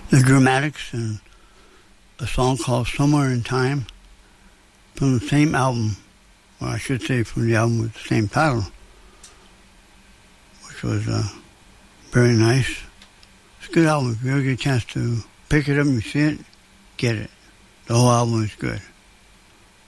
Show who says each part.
Speaker 1: The Dramatics and a song called Somewhere in Time from the same album, or I should say from the album with the same title, which was very nice. It's a good album. If you ever get a chance to pick it up and you see it, get it. The whole album is good.